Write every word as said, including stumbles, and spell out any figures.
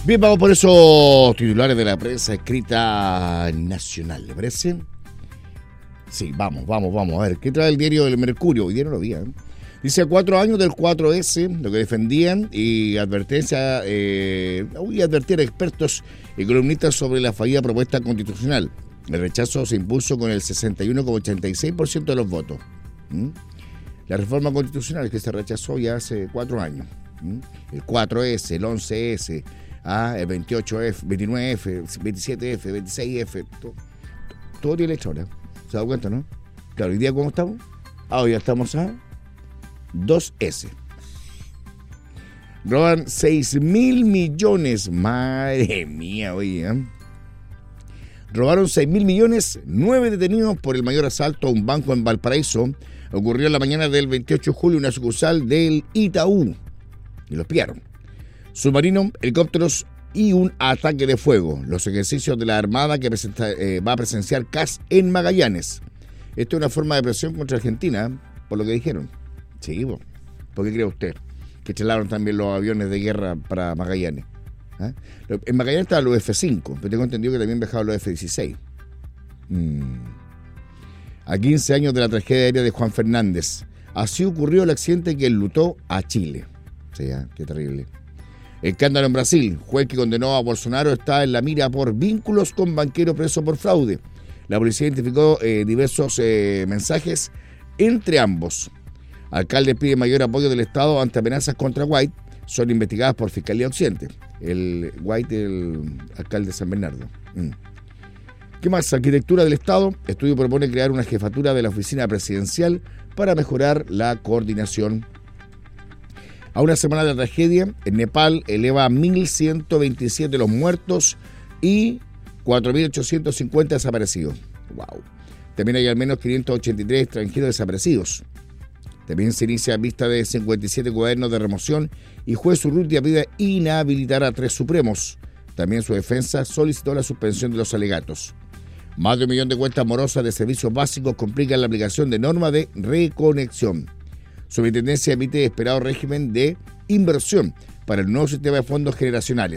Bien, vamos por esos titulares de la prensa escrita nacional, ¿le parece? Sí, vamos, vamos, vamos. A ver, ¿qué trae el diario El Mercurio? Hoy día no lo vi, ¿eh? Dice, a cuatro años del cuatro ese, lo que defendían y advertencia, eh, y advertir a expertos y columnistas sobre la fallida propuesta constitucional. El rechazo se impuso con el sesenta y uno coma ochenta y seis por ciento de los votos. ¿Mm? La reforma constitucional que se rechazó ya hace cuatro años. ¿Mm? El cuatro ese, el once ese, ah, el veintiocho efe, veintinueve efe, veintisiete efe, veintiséis efe, todo, todo tiene letra ahora. ¿Se da cuenta, no? Claro, ¿hoy día cómo estamos? Ah, hoy ya estamos a dos ese. Roban seis mil millones. Madre mía, oye. ¿eh? Robaron seis mil millones, nueve detenidos por el mayor asalto a un banco en Valparaíso. Ocurrió en la mañana del veintiocho de julio en una sucursal del Itaú. Y los pillaron. Submarino, helicópteros y un ataque de fuego. Los ejercicios de la Armada que presenta, eh, va a presenciar C A S en Magallanes. Esto es una forma de presión contra Argentina, por lo que dijeron. Sí, bueno. ¿Por qué cree usted? Que chelaron también los aviones de guerra para Magallanes. ¿Ah? En Magallanes estaban los efe cinco, pero tengo entendido que también viajaban los efe dieciséis. Mm. A quince años de la tragedia aérea de Juan Fernández. Así ocurrió el accidente que enlutó a Chile. Sí, ¿eh? Qué terrible. Escándalo en Brasil. Juez que condenó a Bolsonaro está en la mira por vínculos con banquero preso por fraude. La policía identificó eh, diversos eh, mensajes entre ambos. Alcalde pide mayor apoyo del Estado ante amenazas contra White. Son investigadas por Fiscalía Occidente. El White, el alcalde de San Bernardo. Mm. ¿Qué más? Arquitectura del Estado. Estudio propone crear una jefatura de la oficina presidencial para mejorar la coordinación. A una semana de la tragedia, en Nepal eleva a mil ciento veintisiete los muertos y cuatro mil ochocientos cincuenta desaparecidos. Wow. También hay al menos quinientos ochenta y tres extranjeros desaparecidos. También se inicia vista de cincuenta y siete cuadernos de remoción y juez Urrutia pide inhabilitar a tres supremos. También su defensa solicitó la suspensión de los alegatos. Más de un millón de cuentas morosas de servicios básicos complican la aplicación de norma de reconexión. Superintendencia emite esperado régimen de inversión para el nuevo sistema de fondos generacionales.